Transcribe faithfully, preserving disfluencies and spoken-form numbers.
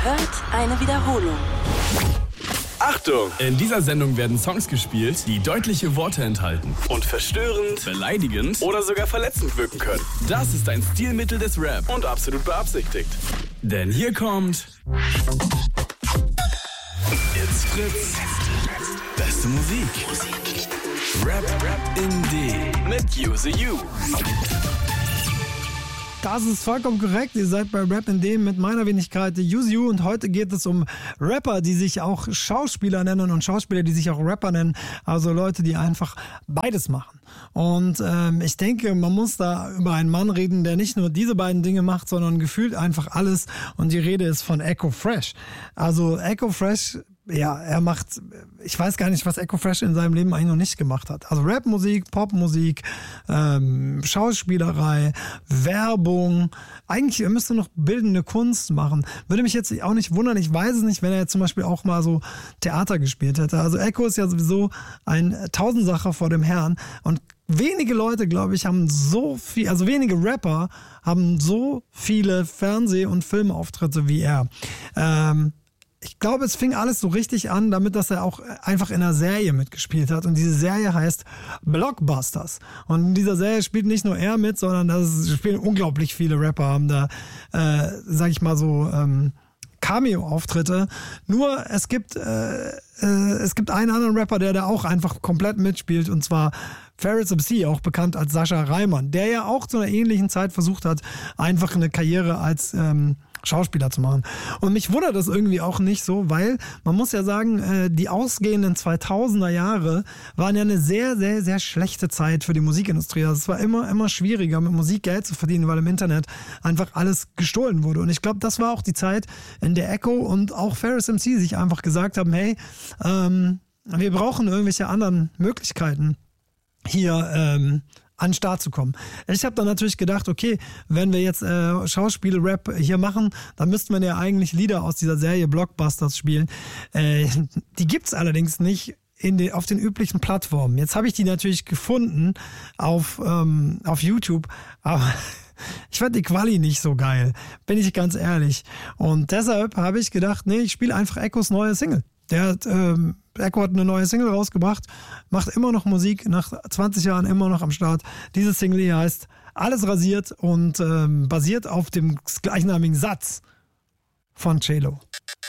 hört eine Wiederholung. Achtung! In dieser Sendung werden Songs gespielt, die deutliche Worte enthalten und verstörend, beleidigend oder sogar verletzend wirken können. Das ist ein Stilmittel des Rap und absolut beabsichtigt. Denn hier kommt It's Fritz. Beste Musik. Rap, Rap in D mit Use You. Das ist vollkommen korrekt. Ihr seid bei Rap in D mit meiner Wenigkeit Use You und heute geht es um Rapper, die sich auch Schauspieler nennen und Schauspieler, die sich auch Rapper nennen. Also Leute, die einfach beides machen. Und ähm, ich denke, man muss da über einen Mann reden, der nicht nur diese beiden Dinge macht, sondern gefühlt einfach alles. Und die Rede ist von Echo Fresh. Also Echo Fresh, ja, er macht, ich weiß gar nicht, was Echo Fresh in seinem Leben eigentlich noch nicht gemacht hat. Also Rapmusik, Popmusik, ähm, Schauspielerei, Werbung. Eigentlich, er müsste noch bildende Kunst machen. Würde mich jetzt auch nicht wundern, ich weiß es nicht, wenn er jetzt zum Beispiel auch mal so Theater gespielt hätte. Also Echo ist ja sowieso ein Tausendsacher vor dem Herrn und wenige Leute, glaube ich, haben so viel, also wenige Rapper haben so viele Fernseh- und Filmauftritte wie er. Ähm, Ich glaube, es fing alles so richtig an, damit, dass er auch einfach in einer Serie mitgespielt hat. Und diese Serie heißt Blockbusters. Und in dieser Serie spielt nicht nur er mit, sondern das spielen unglaublich viele Rapper, haben da, äh, sag ich mal so, ähm, Cameo-Auftritte. Nur es gibt, äh, äh, es gibt einen anderen Rapper, der da auch einfach komplett mitspielt. Und zwar Ferris M C, auch bekannt als Sascha Reimann, der ja auch zu einer ähnlichen Zeit versucht hat, einfach eine Karriere als ähm, Schauspieler zu machen. Und mich wundert das irgendwie auch nicht so, weil man muss ja sagen, äh, die ausgehenden zweitausender Jahre waren ja eine sehr, sehr, sehr schlechte Zeit für die Musikindustrie. Also es war immer, immer schwieriger, mit Musik Geld zu verdienen, weil im Internet einfach alles gestohlen wurde. Und ich glaube, das war auch die Zeit, in der Echo und auch Ferris M C sich einfach gesagt haben, hey, ähm, wir brauchen irgendwelche anderen Möglichkeiten, hier ähm, an den Start zu kommen. Ich habe dann natürlich gedacht, okay, wenn wir jetzt äh, Schauspiel-Rap hier machen, dann müssten wir ja eigentlich Lieder aus dieser Serie Blockbusters spielen. Äh, die gibt's allerdings nicht in den, auf den üblichen Plattformen. Jetzt habe ich die natürlich gefunden auf, ähm, auf YouTube, aber ich fand die Quali nicht so geil, bin ich ganz ehrlich. Und deshalb habe ich gedacht, nee, ich spiele einfach Echos neue Single. Der hat, ähm, Echo hat eine neue Single rausgebracht, macht immer noch Musik, nach zwanzig Jahren immer noch am Start. Diese Single hier heißt Alles rasiert und ähm, basiert auf dem gleichnamigen Satz von J-Lo.